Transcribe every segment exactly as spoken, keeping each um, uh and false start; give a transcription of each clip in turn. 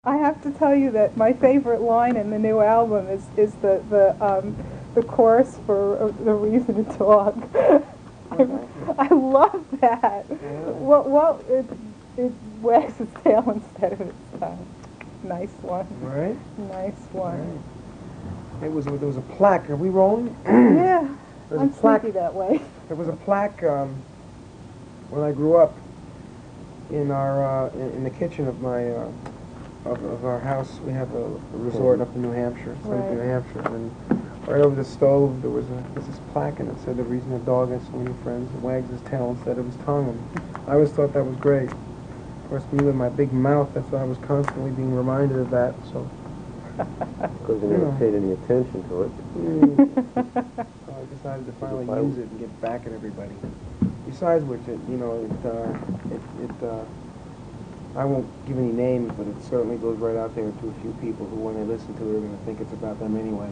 I have to tell you that my favorite line in the new album is, is the, the, um, the chorus for uh, The Reason to Talk. I, I love that. Yeah. Well, well it, it wags its tail instead of its tongue. Nice one. Right? Nice one. Right. It was, there was a plaque. Are we rolling? Yeah, There's I'm a plaque. sleepy that way. There was a plaque um, when I grew up in our uh, in, in the kitchen of my uh, of, of our house. We have a, a resort up in New Hampshire, Sunapee, New Right. Hampshire, and right over the stove there was a was this plaque, and it said, "The reason a dog has so many friends wags his tail instead of his tongue." And I always thought that was great. Of course, me with my big mouth, that's why I was constantly being reminded of that. So. Because you never Yeah. paid any attention to it. Mm. So I decided to finally use it and get back at everybody. Besides which, it you know it uh, it, it uh, I won't give any names, but it certainly goes right out there to a few people who, when they listen to it, are going to think it's about them anyway.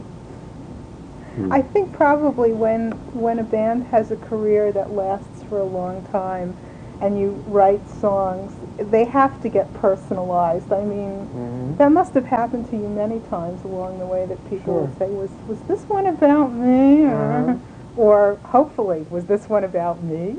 I think probably when when a band has a career that lasts for a long time, and you write songs, they have to get personalized. I mean, Mm-hmm. that must have happened to you many times along the way that people Sure. will say, was, was this one about me? Uh-huh. Or, hopefully, was this one about me?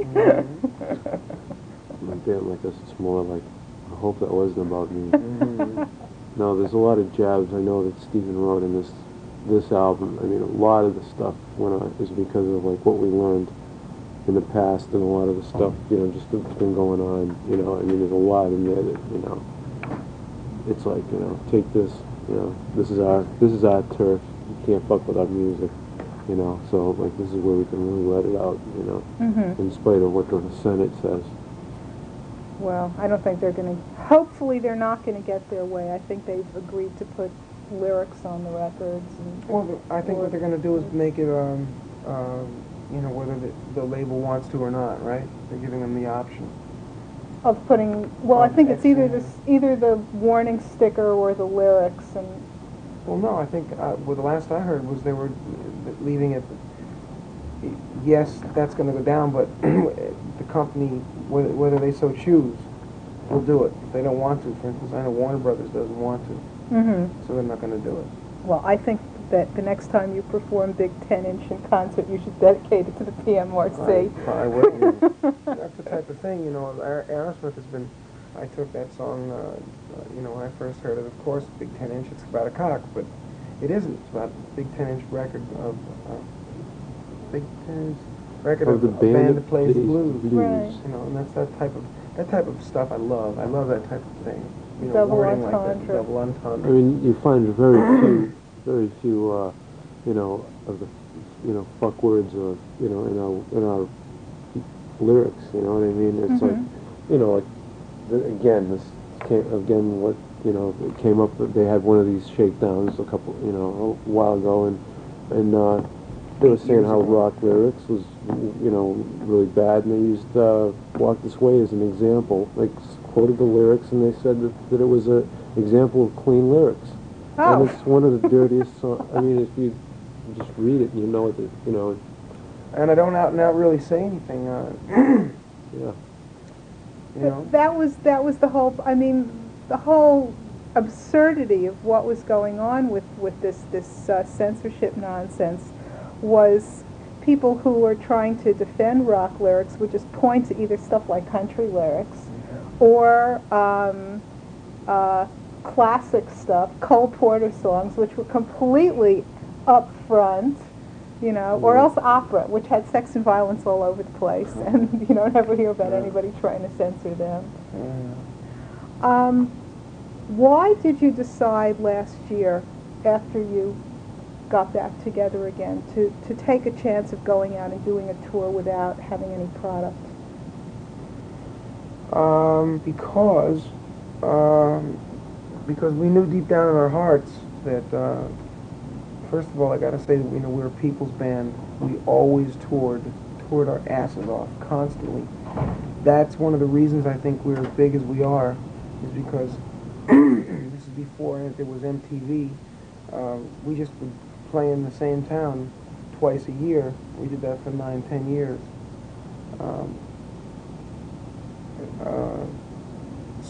Mm-hmm. My band like us, it's more like, I hope that wasn't about me. Mm-hmm. No, there's a lot of jabs I know that Stephen wrote in this this album. I mean, a lot of the stuff went on is because of like what we learned in the past, and a lot of the stuff, you know, just that's been going on. You know, I mean, there's a lot in there that, you know, it's like, you know, take this, you know, this is our this is our turf. You can't fuck with our music, you know. So like, this is where we can really let it out, you know, Mhm. in spite of what the Senate says. Well, I don't think they're going to, hopefully they're not going to get their way. I think they've agreed to put lyrics on the records. And Well, the- I think what they're going to do is make it, um, um, you know, whether the, the label wants to or not, right? They're giving them the option. Of putting, well, I Of think it's either Xing. this, either the warning sticker or the lyrics, and Well, no, I think, uh, well, the last I heard was they were leaving it, yes, that's going to go down, but the company, whether, whether they so choose, will do it. If they don't want to, for instance, I know Warner Brothers doesn't want to, hmm so they're not going to do it. well, I think that the next time you perform Big Ten Inch in concert, you should dedicate it to the P M R C. I, I would, yeah. That's the type of thing, you know, Aer- Aerosmith has been, I took that song, uh, uh, you know, when I first heard it, of course, Big Ten Inch, it's about a cock, but it isn't. It's about a Big Ten Inch record of, uh, Big Ten Inch record Of of the a band band that that plays the plays blues. blues. Right. You know, and that's that type of, that type of stuff I love. I love that type of thing. You know, Double wording like that, entendre. double I entendre. mean, you find very few, very few, uh, you know, of the, you know, fuck words or, you know, in our in our lyrics. You know what I mean? It's like, Mhm. you know, like the, again, this came, again what you know it came up. They had one of these shakedowns a couple, you know, a while ago, and and uh, they were Eight saying years how ago. rock lyrics was, you know, really bad, and they used uh, "Walk This Way" as an example. Like quoted the lyrics, and they said that, that it was an example of clean lyrics. And Oh. it's one of the dirtiest songs. I mean, if you just read it, you know that, you know, And I don't out and out really say anything, uh, yeah. you But know. that was that was the whole. I mean, the whole absurdity of what was going on with with this this uh, censorship nonsense was people who were trying to defend rock lyrics would just point to either stuff like country lyrics or um, uh, classic stuff, Cole Porter songs, which were completely upfront, you know, or else opera, which had sex and violence all over the place, and you don't ever hear about Yeah. anybody trying to censor them. Yeah. Um, why did you decide last year, after you got back together again, to, to take a chance of going out and doing a tour without having any product? Um, because, um, because we knew deep down in our hearts that, uh, first of all, I gotta say that, you know, we were a people's band. We always toured, toured our asses off, constantly. That's one of the reasons I think we're as big as we are, is because this is before there was M T V. Um, we just would play in the same town twice a year. We did that for nine, ten years. Um, uh,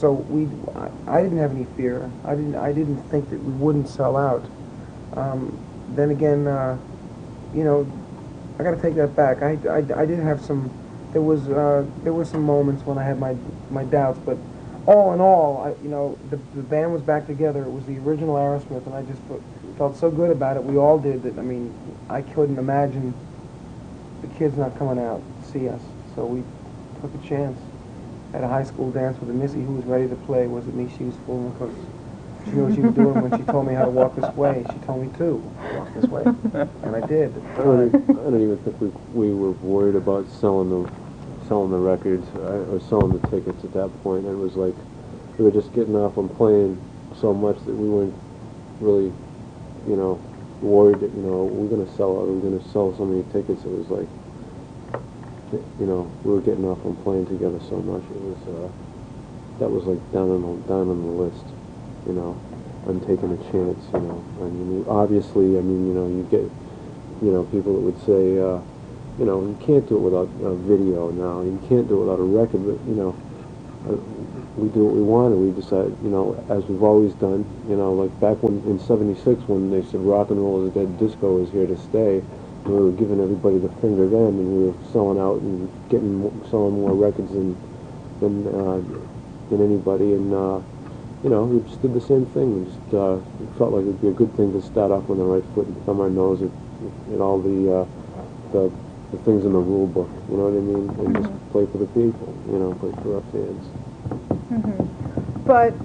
so we, I, I didn't have any fear. I didn't, I didn't think that we wouldn't sell out. Um, then again, uh, you know, I got to take that back. I, I, I did have some. There was uh, there were some moments when I had my my doubts, but all in all, I, you know, the the band was back together. It was the original Aerosmith, and I just felt, felt so good about it. We all did that. I mean, I couldn't imagine the kids not coming out to see us. So we took a chance. Had a high school dance with a Missy who was ready to play. Wasn't me. She was fooling because she knew what she was doing when she told me how to walk this way. She told me to walk this way, and I did. I don't, even, I don't even think we we were worried about selling the selling the records uh, or selling the tickets at that point. It was like we were just getting off on playing so much that we weren't really, you know, worried that, you know, we're going to sell out. We're going to sell so many tickets. It was like, you know, we were getting off on playing together so much. It was uh, that was like down on the down on the list. You know, I'm taking a chance, you know. I mean, obviously, I mean, you know, you get, you know, people that would say, uh, you know, you can't do it without a video now. You can't do it without a record, but, you know, uh, we do what we want, and we decide, you know, as we've always done, you know, like back when, in seventy-six, when they said rock and roll is dead, disco is here to stay, we were giving everybody the finger then, and we were selling out and getting, selling more records than, than, uh, than anybody, and, uh, you know, we just did the same thing. We just uh, it felt like it would be a good thing to start off on the right foot and thumb our nose at, at all the, uh, the the things in the rule book. You know what I mean? And Mm-hmm. just play for the people. You know, play for our fans. Mm-hmm. But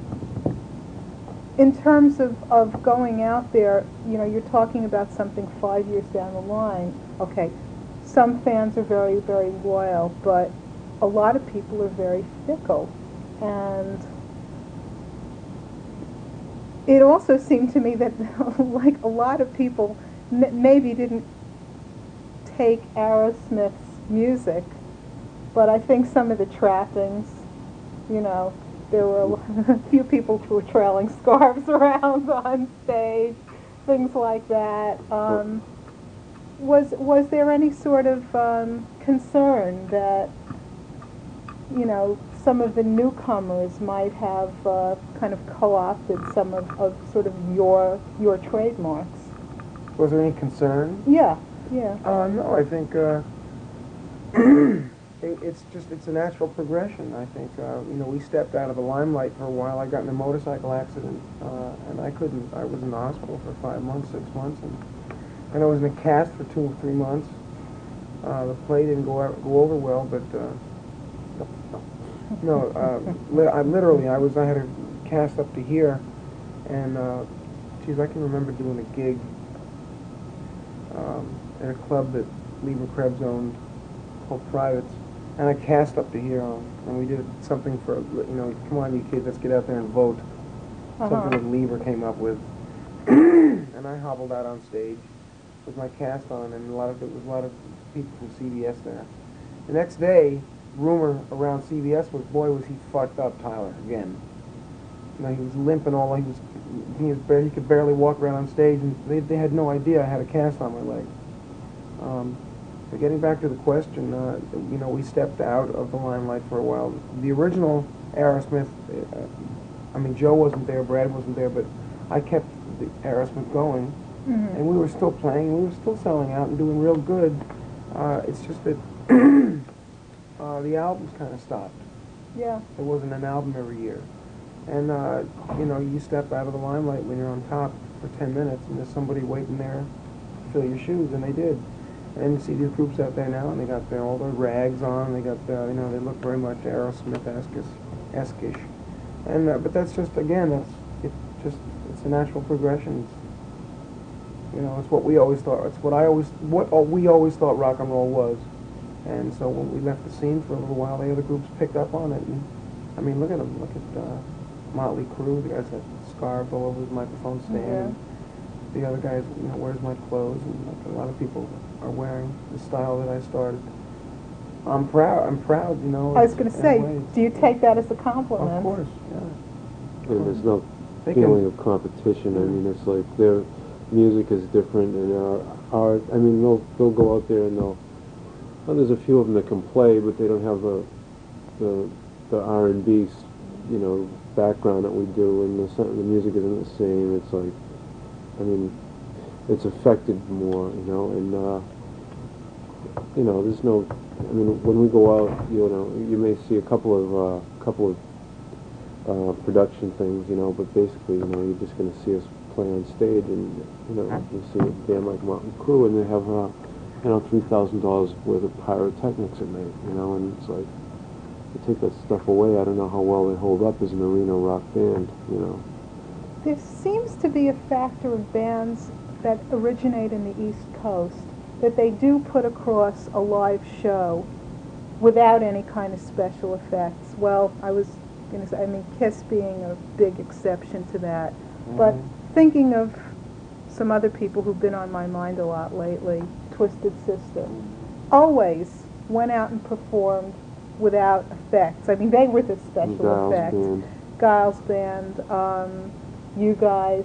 in terms of, of going out there, you know, you're talking about something five years down the line. Okay, some fans are very, very loyal, but a lot of people are very fickle. And it also seemed to me that, like, a lot of people m- maybe didn't take Aerosmith's music, but I think some of the trappings, you know, there were a, lo- a few people who were trailing scarves around on stage, things like that. Um, was was there any sort of um, concern that, you know, some of the newcomers might have uh, kind of co-opted some of, of sort of your your trademarks? Was there any concern? Yeah, yeah. Uh, no, I think uh, it, it's just it's a natural progression. I think uh, you know we stepped out of the limelight for a while. I got in a motorcycle accident, uh, and I couldn't. I was in the hospital for five months, six months, and and I was in a cast for two or three months. Uh, the play didn't go out, go over well, but uh, no, uh, li- I literally I was I had a cast up to here, and uh, geez, I can remember doing a gig um, at a club that Lieber Krebs owned called Privates, and I cast up to here, um, and we did something for, you know, come on you kids, let's get out there and vote. Uh-huh. Something that Lieber came up with, and I hobbled out on stage with my cast on, and a lot of it was a lot of people from C B S there. The next day, rumor around C B S was, boy, was he fucked up, Tyler, again. You know, he was limping all, he was, he was bare, he could barely walk around on stage, and they, they had no idea I had a cast on my leg. Um, but getting back to the question, uh, you know, we stepped out of the limelight for a while. The original Aerosmith, uh, I mean, Joe wasn't there, Brad wasn't there, but I kept the Aerosmith going, Mm-hmm. and we were still playing, we were still selling out and doing real good. Uh, it's just that uh, the albums kind of stopped. Yeah. There wasn't an album every year. And, uh, you know, you step out of the limelight when you're on top for ten minutes, and there's somebody waiting there to fill your shoes, and they did. And you see these groups out there now, and they got their, all their rags on, they got, the, you know, they look very much Aerosmith-esque-ish. And, uh, but that's just, again, that's, it just, it's a natural progression. It's, you know, it's what we always thought, it's what I always, what we always thought rock and roll was. And so when we left the scene for a little while, the other groups picked up on it, and, I mean, look at them, look at, uh, Motley Crue, the guy's got scarves all over his microphone stand. Yeah. And the other guys, you know, where's my clothes? And like, a lot of people are wearing the style that I started. I'm proud. I'm proud. You know. I was going to say, ways. do you take that as a compliment? Of course, yeah. And there's no They feeling can, of competition. I mean, it's like their music is different, and our our. I mean, they'll they'll go out there and they'll. Well, there's a few of them that can play, but they don't have the the the R and B you know, background that we do, and the, the music isn't the same. It's like, I mean, it's affected more, you know, and, uh, you know, there's no, I mean, when we go out, you know, you may see a couple of, uh, couple of, uh, production things, you know, but basically, you know, you're just going to see us play on stage, and, you know, you see a band like Mountain Crew, and they have, uh, you know, three thousand dollars worth of pyrotechnics at night, you know, and it's like, you take that stuff away, I don't know how well they hold up as an arena rock band, you know. There seems to be a factor of bands that originate in the East Coast that they do put across a live show without any kind of special effects. Well, I was going to say, I mean, Kiss being a big exception to that. Mm-hmm. But thinking of some other people who've been on my mind a lot lately, Twisted Sister, always went out and performed without effects. I mean, they were the special Giles effects. Band. Giles Band, um, you guys.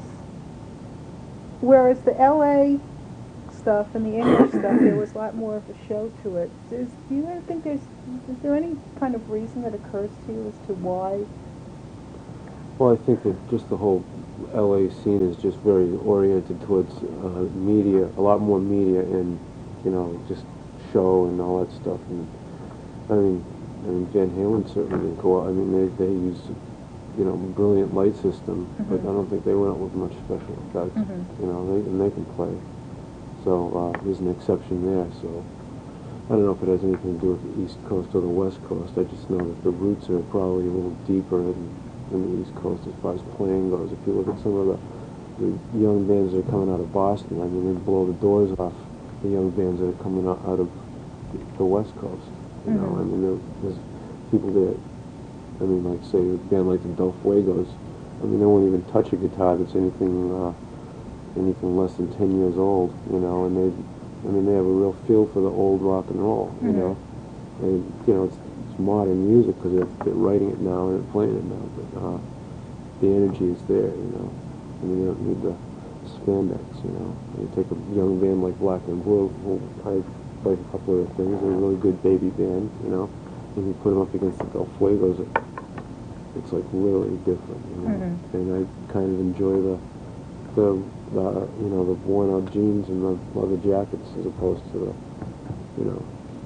Whereas the L A stuff and the English stuff, there was a lot more of a show to it. Is, do you think there's, is there any kind of reason that occurs to you as to why? Well, I think that just the whole L A scene is just very oriented towards uh, media, a lot more media and, you know, just show and all that stuff. And I mean, I mean Van Halen certainly didn't go out. I mean, they, they use, you know, brilliant light system, mm-hmm. but I don't think they went out with much special effects. Mm-hmm. You know, they, and they can play. So uh, there's an exception there. So I don't know if it has anything to do with the East Coast or the West Coast. I just know that the roots are probably a little deeper in, in the East Coast as far as playing goes. If you look at some of the, the young bands that are coming out of Boston, I mean, they blow the doors off the young bands that are coming out, out of the West Coast. You mm-hmm. know, I mean, there, there's people there. I mean, like say a band like the Del Fuegos. I mean, they won't even touch a guitar that's anything. Uh, anything less than ten years old, you know, and they, I mean, they have a real feel for the old rock and roll, you mm-hmm. know, and, you know, it's, it's modern music because they're, they're writing it now and they're playing it now, but uh, the energy is there, you know. I mean, you don't need the spandex, you know. You take a young band like Black and Blue, who I like a couple of their things, they're a really good baby band, you know, and you put them up against the Del Fuegos, it, it's like really different, you know, mm-hmm. and I kind of enjoy the, the Uh, you know, the worn-out jeans and the leather jackets as opposed to the, you know,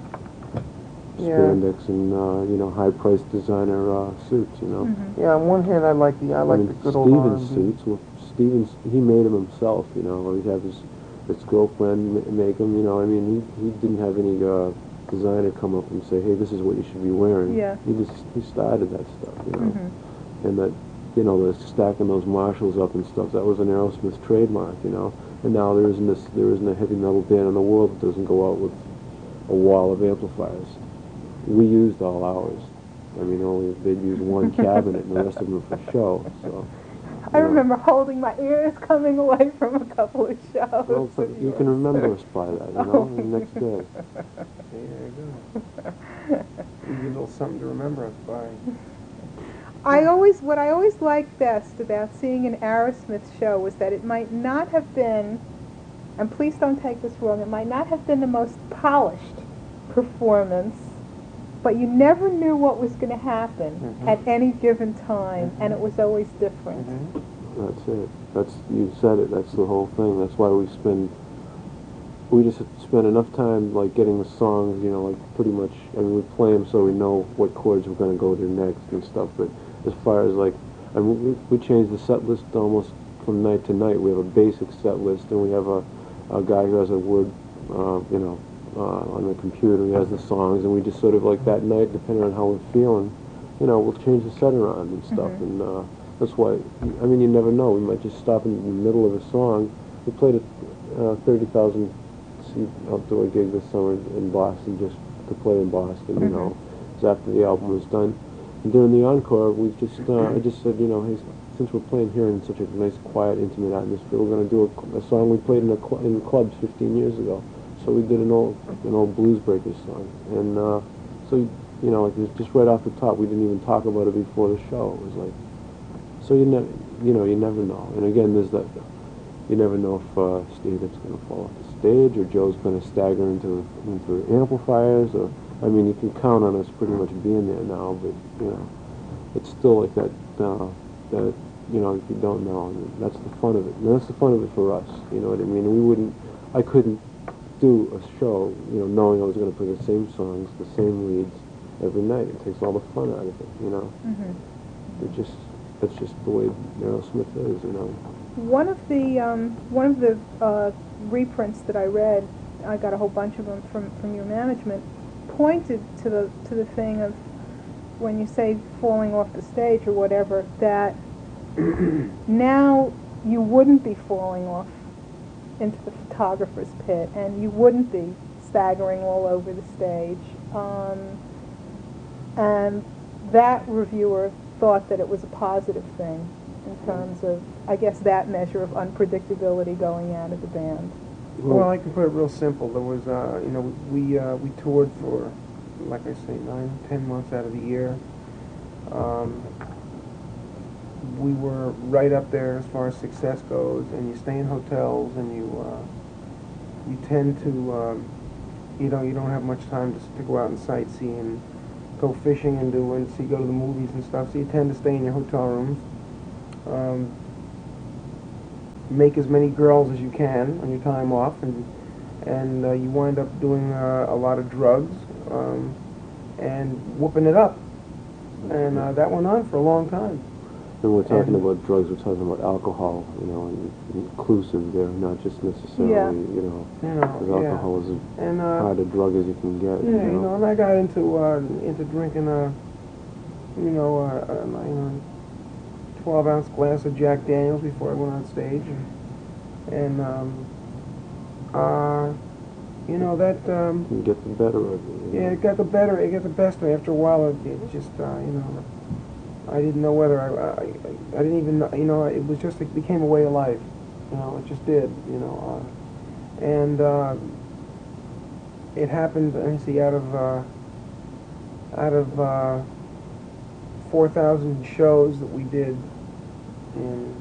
spandex yeah. and, uh, you know, high-priced designer uh, suits, you know. Mm-hmm. Yeah, on one hand, I like the, I like I mean, the good old Stevens suits. Well, Stevens, he made them himself, you know, or he'd have his, his girlfriend make them, you know. I mean, he, he didn't have any uh, designer come up and say, hey, this is what you should be wearing. Yeah. He just, he started that stuff, you know. Mm-hmm. And that, you know, the stacking those Marshalls up and stuff, that was an Aerosmith trademark, you know. And now there isn't this, there isn't a heavy metal band in the world that doesn't go out with a wall of amplifiers. We used all ours. I mean, only they'd use one cabinet and the rest of them for show. So. I know. Remember holding my ears coming away from a couple of shows. Well, so you can remember us by that, you know, the next day. There you go. Give you a little something to remember us by. I always, what I always liked best about seeing an Aerosmith show was that it might not have been, and please don't take this wrong, it might not have been the most polished performance, but you never knew what was going to happen mm-hmm. at any given time, mm-hmm. and it was always different. Mm-hmm. That's it. That's, you said it. That's the whole thing. That's why we spend, we just spend enough time, like, getting the songs, you know, like, pretty much, I mean, we play them so we know what chords we're going to go to next and stuff, but as far as, like, I mean, we, we change the set list almost from night to night. We have a basic set list, and we have a, a guy who has a word, uh, you know, uh, on the computer. He has the songs, and we just sort of, like, that night, depending on how we're feeling, you know, we'll change the set around and stuff, mm-hmm. and uh, that's why, I mean, you never know. We might just stop in the middle of a song. We played a uh, thirty thousand seat outdoor gig this summer in Boston, just to play in Boston, you mm-hmm. know, it's after the album was done. And during the encore, we just, uh, I just said, you know, hey, since we're playing here in such a nice, quiet, intimate atmosphere, we're going to do a, a song we played in, a cl in clubs fifteen years ago. So we did an old, an old Blues Breakers song. And uh, so, you know, like, it was just right off the top. We didn't even talk about it before the show. It was like, so you never, you know, you never know. And again, there's that, you never know if uh, Steven's going to fall off the stage or Joe's going to stagger into, into amplifiers or, I mean, you can count on us pretty much being there now, but, you know, it's still like that, uh, that, you know, if you don't know, and that's the fun of it. And that's the fun of it for us, you know what I mean? We wouldn't, I couldn't do a show, you know, knowing I was going to play the same songs, the same leads every night. It takes all the fun out of it, you know? Mm-hmm. It just, that's just the way Aerosmith is, you know? One of the um, one of the uh, reprints that I read, I got a whole bunch of them from, from your management, pointed to the to the thing of when you say falling off the stage or whatever, that now you wouldn't be falling off into the photographer's pit, and you wouldn't be staggering all over the stage. Um, and that reviewer thought that it was a positive thing in terms of, I guess, that measure of unpredictability going out of the band. Well, I can put it real simple. There was, uh, you know, we uh, we toured for, like I say, nine, ten months out of the year. Um, we were right up there as far as success goes, and you stay in hotels, and you uh, you tend to, um, you know, you don't have much time to, to go out and sightsee and go fishing and do and see, go to the movies and stuff. So you tend to stay in your hotel rooms. Um, make as many girls as you can on your time off, and and uh, you wind up doing uh, a lot of drugs um, and whooping it up, and uh, that went on for a long time. And we're talking And- about drugs, we're talking about alcohol, you know, and inclusive there, not just necessarily, Yeah. you know, You know, because yeah. alcohol is as And uh, hard a drug as you can get, yeah, you know. and I got into uh, into drinking a, you know, a, a, you know, twelve ounce glass of Jack Daniels before I went on stage, and, and um, uh, you know that. Um, You can get the better of it. You Yeah, know. it got the better, it got the best of me. After a while, it, it just, uh, you know, I didn't know whether I, I, I, I didn't even know, you know, it was just, it became a way of life. You know, it just did, you know. Uh, and uh, it happened, let me see, out of, uh, out of uh, four thousand shows that we did, and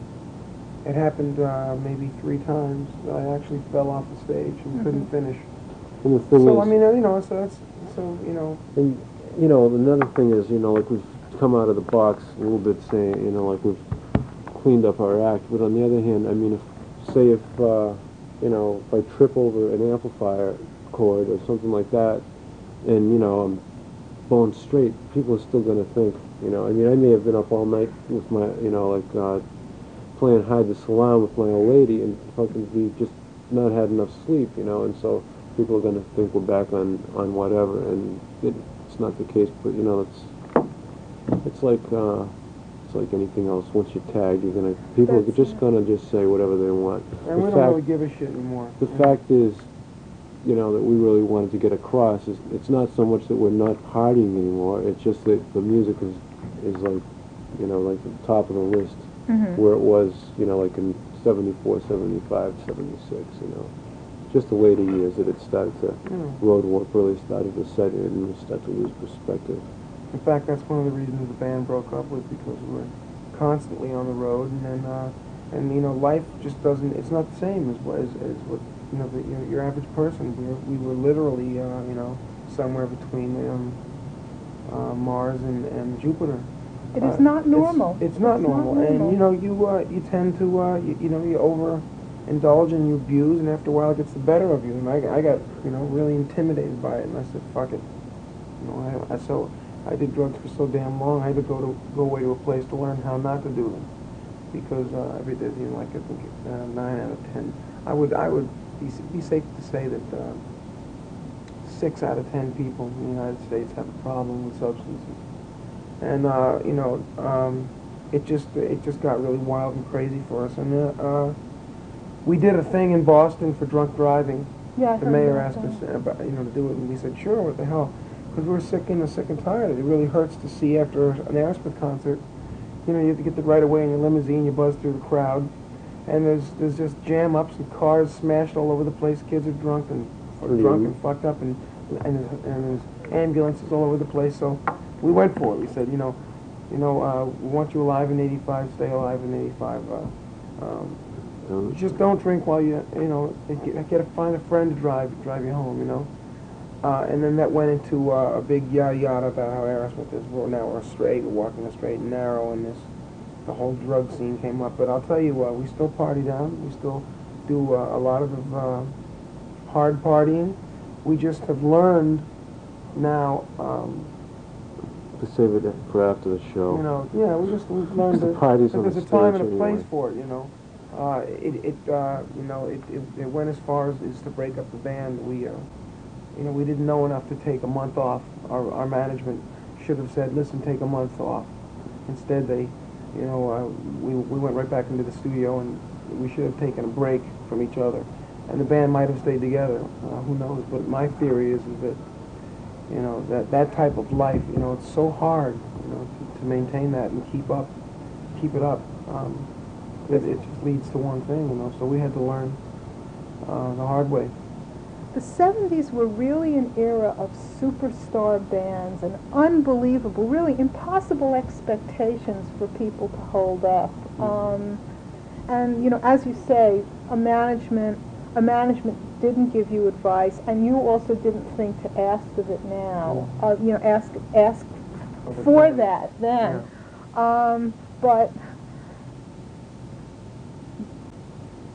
it happened uh, maybe three times that I actually fell off the stage and Mhm. couldn't finish. And the thing So, is, I mean, uh, you know, so that's, so, you know, and, you know, another thing is, you know, like we've come out of the box a little bit saying, you know, like we've cleaned up our act, but on the other hand, I mean, if, say if, uh, you know, if I trip over an amplifier cord or something like that, and, you know, I'm bone straight, people are still going to think, you know, I mean, I may have been up all night with my, you know, like, uh, playing hide the salon with my old lady and fucking be just not had enough sleep, you know, and so people are going to think we're back on, on whatever, and it, it's not the case, but, you know, it's, it's like, uh, it's like anything else. Once you're tagged, you're gonna, people are That's just it. gonna just say whatever they want. and The we don't fact, really give a shit anymore. the you know. fact is, you know, that we really wanted to get across is, it's not so much that we're not partying anymore, it's just that the music is, is like, you know, like the top of the list, Mhm. where it was, you know, like in seventy-four, seventy-five, seventy-six, you know. Just the later years that it started to, Yeah. road work really started to set in and we started to lose perspective. In fact, that's one of the reasons the band broke up, was because we were constantly on the road, and then, uh, and you know, life just doesn't. It's not the same as what as, as what you know the, your, your average person. We were we were literally uh, you know somewhere between um, uh, Mars and, and Jupiter. It is Uh, not normal. It's, it's not It's not normal, normal. and you know you uh, you tend to uh, you, you know you over indulge and you abuse, and after a while it gets the better of you. And I, I got you know really intimidated by it, and I said fuck it. You know I, I so. I did drugs for so damn long. I had to go to go away to a place to learn how not to do them, because uh, every day, you know, like I think uh, nine out of ten, I would I would be, be safe to say that uh, six out of ten people in the United States have a problem with substances, and uh, you know, um, it just it just got really wild and crazy for us, and uh, uh, we did a thing in Boston for drunk driving. Yeah, I The heard mayor about asked that. us about, you know, to do it, and we said, sure, what the hell? Because we're sick and sick and tired. It really hurts to see after an Aerosmith concert, you know, you have to get the right away in your limousine, you buzz through the crowd, and there's there's just jam-ups and cars smashed all over the place, kids are drunk and or Mhm. drunk and fucked up, and, and, there's, and there's ambulances all over the place, so we went for it. We said, you know, you know, uh, we want you alive in eighty-five, stay alive in eighty-five. Uh, um, Um, just don't drink while you, you know, get, get a, find a friend to drive drive you home, you know. Uh, and then that went into uh, a big yada yada about how Aerosmith is, well, now we're straight, we're walking the straight and narrow, and this, the whole drug scene came up. But I'll tell you, uh, we still party down. We still do uh, a lot of uh, hard partying. We just have learned now, um, To save it for after the show. you know, yeah, we just we've learned The that party's that on the there's a time stage and a place anyway. for it. You know, uh, it it uh, you know it, it it went as far as, as to break up the band. We uh, you know we didn't know enough to take a month off. Our our management should have said, listen, take a month off. Instead, they, you know, uh, we we went right back into the studio, and we should have taken a break from each other. And the band might have stayed together. Uh, who knows? But my theory is, is that, you know, that that type of life, you know, it's so hard, you know, to, to maintain that and keep up, keep it up. Um, it, it just leads to one thing, you know. So we had to learn uh, the hard way. The seventies were really an era of superstar bands and unbelievable, really impossible expectations for people to hold up. Um, and, you know, as you say, a management, a management didn't give you advice, and you also didn't think to ask of it now. Uh, you know, ask ask for that then. Um, but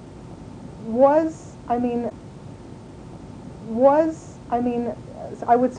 was, I mean, was, I mean, I would